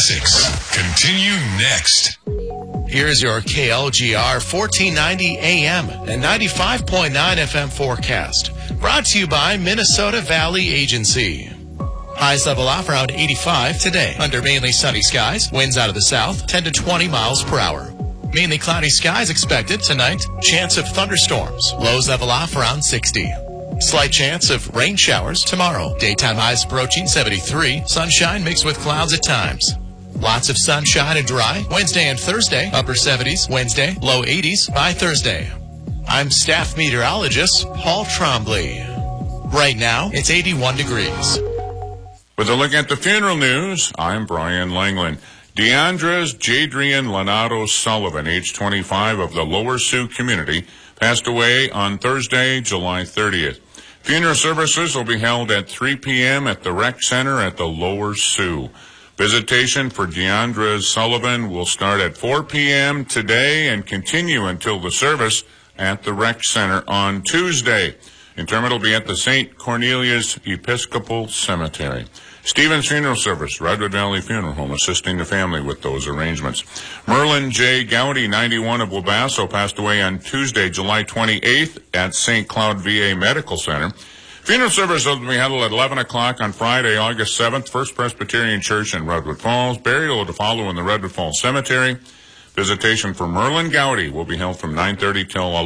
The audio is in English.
classics continue next. Here's your KLGR 1490 AM and 95.9 FM forecast. Brought to you by Minnesota Valley Agency. Highs level off around 85 today. Under mainly sunny skies. Winds out of the south, 10 to 20 miles per hour. Mainly cloudy skies expected tonight. Chance of thunderstorms. Lows level off around 60. Slight chance of rain showers tomorrow. Daytime highs approaching 73. Sunshine mixed with clouds at times. Lots of sunshine and dry. Wednesday and Thursday, upper 70s. Wednesday, low 80s by Thursday. I'm staff meteorologist Paul Trombley. Right now, it's 81 degrees. With a look at the funeral news, I'm Brian Langland. Deandra Jadrian Lenato Sullivan, age 25, of the Lower Sioux community, passed away on Thursday, July 30th. Funeral services will be held at 3 p.m. at the Rec Center at the Lower Sioux. Visitation for Deandra Sullivan will start at 4 p.m. today and continue until the service at the Rec Center on Tuesday. Interment will be at the St. Cornelius Episcopal Cemetery. Stevens Funeral Service, Redwood Valley Funeral Home, assisting the family with those arrangements. Merlin J. Gowdy, 91, of Wabasso, passed away on Tuesday, July 28th at St. Cloud VA Medical Center. Funeral service will be held at 11 o'clock on Friday, August 7th, First Presbyterian Church in Redwood Falls. Burial to follow in the Redwood Falls Cemetery. Visitation for Merlin Gowdy will be held from 9:30 till 11.